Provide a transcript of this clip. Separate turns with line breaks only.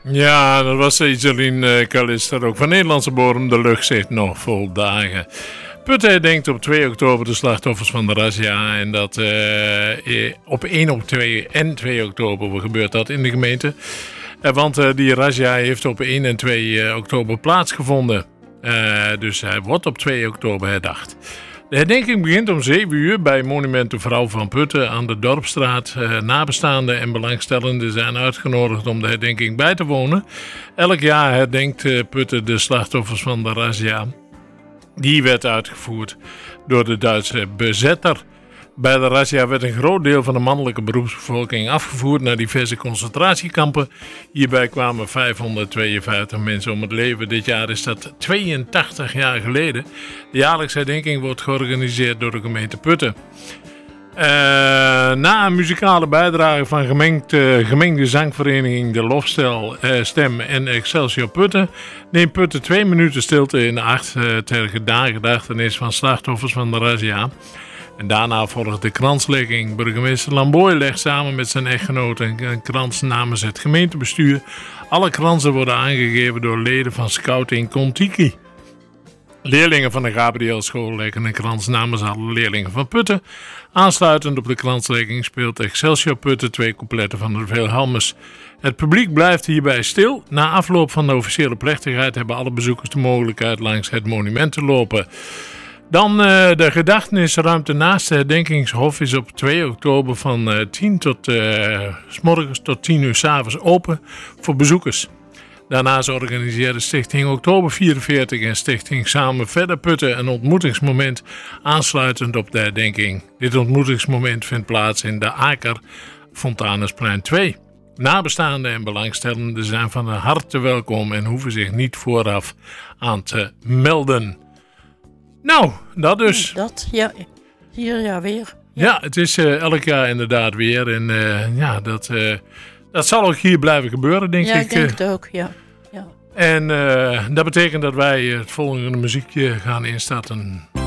Ja, dat was Iselien Kalister, ook van Nederlandse bodem. De lucht zit nog vol dagen. Putten herdenkt op 2 oktober de slachtoffers van de razzia. En dat op 1 op 2 en 2 oktober gebeurt dat in de gemeente. Want die razzia heeft op 1 en 2 oktober plaatsgevonden. Dus hij wordt op 2 oktober herdacht. De herdenking begint om 7 uur bij Monument de Vrouw van Putten aan de Dorpsstraat. Nabestaanden en belangstellenden zijn uitgenodigd om de herdenking bij te wonen. Elk jaar herdenkt Putten de slachtoffers van de razzia. Die werd uitgevoerd door de Duitse bezetter. Bij de razzia werd een groot deel van de mannelijke beroepsbevolking afgevoerd naar diverse concentratiekampen. Hierbij kwamen 552 mensen om het leven. Dit jaar is dat 82 jaar geleden. De jaarlijkse herdenking wordt georganiseerd door de gemeente Putten. Na een muzikale bijdrage van gemengde zangvereniging De Lofstel, Stem en Excelsior Putten neemt Putten 2 minuten stilte in acht ter gedachtenis van slachtoffers van de razzia. En daarna volgt de kranslegging. Burgemeester Lamboy legt samen met zijn echtgenoot een krans namens het gemeentebestuur. Alle kransen worden aangegeven door leden van Scouting Kontiki. Leerlingen van de Gabrielschool leggen een krans namens alle leerlingen van Putten. Aansluitend op de kranslegging speelt Excelsior Putten 2 coupletten van de Wilhelmus. Het publiek blijft hierbij stil. Na afloop van de officiële plechtigheid hebben alle bezoekers de mogelijkheid langs het monument te lopen. Dan de gedachtenisruimte naast de herdenkingshof is op 2 oktober van 10 tot 's morgens tot 10 uur 's avonds open voor bezoekers. Daarnaast organiseren Stichting Oktober 44 en Stichting Samen Verder Putten een ontmoetingsmoment aansluitend op de herdenking. Dit ontmoetingsmoment vindt plaats in de Aker Fontanesplein 2. Nabestaanden en belangstellenden zijn van harte welkom en hoeven zich niet vooraf aan te melden. Nou, dat dus.
Dat, ja. Hier, ja, weer.
Ja, het is elk jaar inderdaad weer. En dat zal ook hier blijven gebeuren, denk ik.
Ja, ik denk het ook, ja.
En dat betekent dat wij het volgende muziekje gaan instarten.